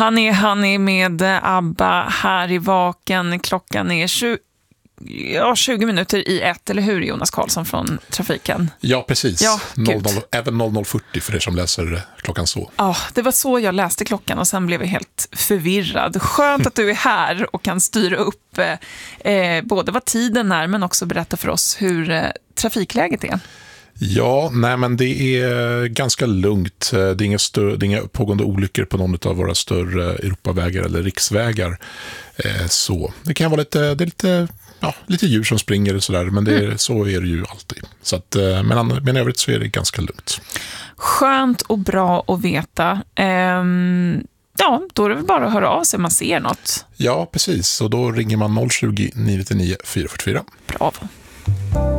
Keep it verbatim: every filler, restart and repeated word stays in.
Honey Honey med ABBA här i Vaken. Klockan är tjugo, ja, tjugo minuter i ett, eller hur, Jonas Karlsson från Trafiken? Ja, precis. Ja, noll noll, även noll noll fyrtio för er som läser klockan så. Ja, det var så jag läste klockan och sen blev jag helt förvirrad. Skönt att du är här och kan styra upp eh, både vad tiden är men också berätta för oss hur eh, trafikläget är. Ja, nej men det är ganska lugnt. Det är inga, större, det är inga pågående olyckor på någon av våra större Europavägar eller riksvägar. Eh, så det kan vara lite, det är lite, ja, lite djur som springer och sådär, men det är, mm. så är det ju alltid. Så att, eh, men, men övrigt så är det ganska lugnt. Skönt och bra att veta. Ehm, ja, då är det väl bara att höra av sig om man ser något. Ja, precis. Och då ringer man noll tjugo, nio nio nio, fyra fyra fyra. Bravo.